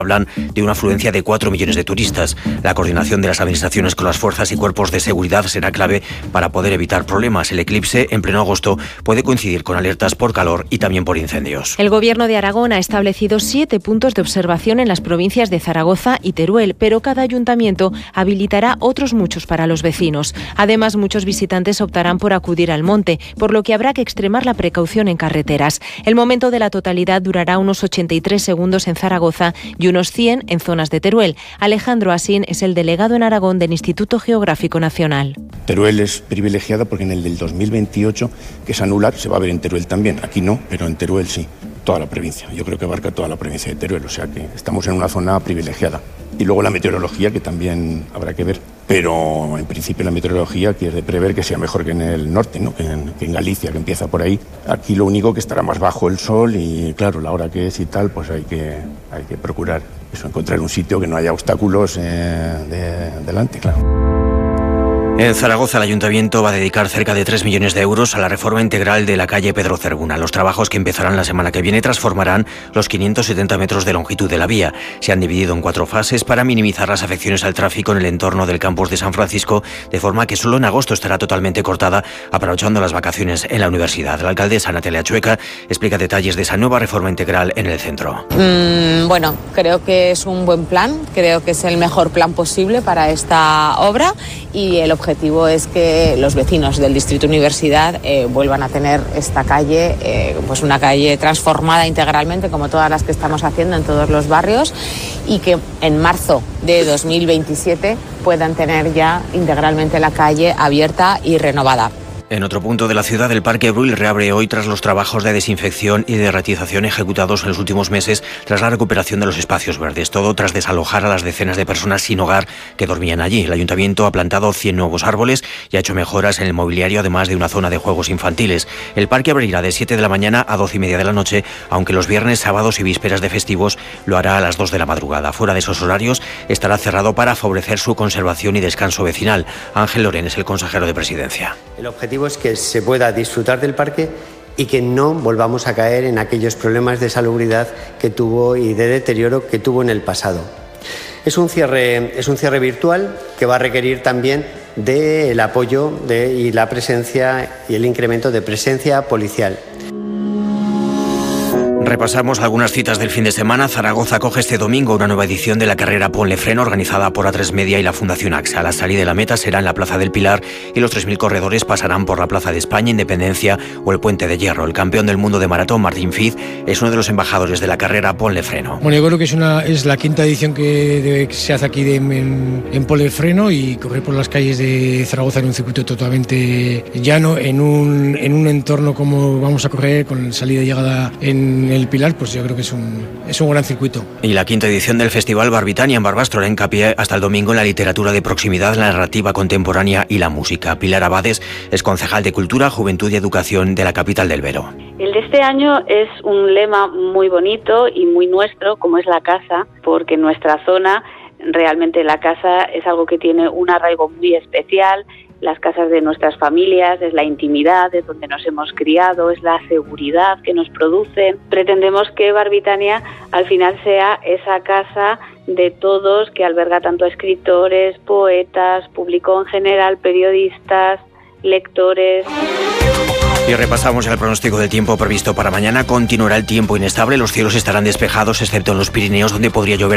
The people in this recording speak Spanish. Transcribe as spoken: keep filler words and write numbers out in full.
Hablan de una afluencia de cuatro millones de turistas. La coordinación de las administraciones con las fuerzas y cuerpos de seguridad será clave para poder evitar problemas. El eclipse, en pleno agosto, puede coincidir con alertas por calor y también por incendios. El Gobierno de Aragón ha establecido siete puntos de observación en las provincias de Zaragoza y Teruel, pero cada ayuntamiento habilitará otros muchos para los vecinos. Además, muchos visitantes optarán por acudir al monte, por lo que habrá que extremar la precaución en carreteras. El momento de la totalidad durará unos ochenta y tres segundos en Zaragoza y unos cien en zonas de Teruel. Alejandro Asín es el delegado en Aragón del Instituto Geográfico Nacional. Teruel es privilegiada porque en el del dos mil veintiocho, que es anular, se va a ver en Teruel también. Aquí no, pero en Teruel sí. Toda la provincia. Yo creo que abarca toda la provincia de Teruel, o sea que estamos en una zona privilegiada. Y luego la meteorología, que también habrá que ver. Pero en principio la meteorología quiere prever que sea mejor que en el norte, ¿no? que, en, que en Galicia, que empieza por ahí. Aquí lo único que estará más bajo el sol y claro, la hora que es y tal, pues hay que, hay que procurar eso, encontrar un sitio que no haya obstáculos eh, de, delante, claro. En Zaragoza, el Ayuntamiento va a dedicar cerca de tres millones de euros a la reforma integral de la calle Pedro Zerguna. Los trabajos, que empezarán la semana que viene, transformarán los quinientos setenta metros de longitud de la vía. Se han dividido en cuatro fases para minimizar las afecciones al tráfico en el entorno del campus de San Francisco, de forma que solo en agosto estará totalmente cortada, aprovechando las vacaciones en la universidad. La alcaldesa Natalia Chueca explica detalles de esa nueva reforma integral en el centro. Mm, bueno, creo que es un buen plan, creo que es el mejor plan posible para esta obra y el objetivo El objetivo es que los vecinos del Distrito Universidad eh, vuelvan a tener esta calle, eh, pues una calle transformada integralmente, como todas las que estamos haciendo en todos los barrios, y que en marzo de dos mil veintisiete puedan tener ya integralmente la calle abierta y renovada. En otro punto de la ciudad, el Parque Brull reabre hoy tras los trabajos de desinfección y de ratización ejecutados en los últimos meses tras la recuperación de los espacios verdes. Todo tras desalojar a las decenas de personas sin hogar que dormían allí. El Ayuntamiento ha plantado cien nuevos árboles y ha hecho mejoras en el mobiliario, además de una zona de juegos infantiles. El parque abrirá de siete de la mañana a doce y media de la noche, aunque los viernes, sábados y vísperas de festivos lo hará a las dos de la madrugada. Fuera de esos horarios estará cerrado para favorecer su conservación y descanso vecinal. Ángel Lorén es el consejero de Presidencia. El objetivo es que se pueda disfrutar del parque y que no volvamos a caer en aquellos problemas de salubridad que tuvo y de deterioro que tuvo en el pasado. Es un cierre, es un cierre virtual que va a requerir también del apoyo de, y la presencia y el incremento de presencia policial. Repasamos algunas citas del fin de semana. Zaragoza acoge este domingo una nueva edición de la carrera Ponle Freno, organizada por A tres Media y la Fundación AXA. La salida de la meta será en la Plaza del Pilar y los tres mil corredores pasarán por la Plaza de España, Independencia o el Puente de Hierro. El campeón del mundo de maratón, Martín Fiz, es uno de los embajadores de la carrera Ponle Freno. Bueno, yo creo que es, una, es la quinta edición que, de, que se hace aquí de, en, en Ponle Freno, y correr por las calles de Zaragoza en un circuito totalmente llano, en un, en un entorno como vamos a correr, con salida y llegada en el Pilar, pues yo creo que es un, es un gran circuito. Y la quinta edición del Festival Barbitania en Barbastro hará hincapié hasta el domingo en la literatura de proximidad, la narrativa contemporánea y la música. Pilar Abades es concejal de Cultura, Juventud y Educación de la capital del Vero. El de este año es un lema muy bonito y muy nuestro, como es la casa, porque en nuestra zona realmente la casa es algo que tiene un arraigo muy especial. Las casas de nuestras familias, es la intimidad, es donde nos hemos criado, es la seguridad que nos produce. Pretendemos que Barbitania al final sea esa casa de todos, que alberga tanto a escritores, poetas, público en general, periodistas, lectores. Y repasamos el pronóstico del tiempo previsto para mañana. Continuará el tiempo inestable, los cielos estarán despejados excepto en los Pirineos, donde podría llover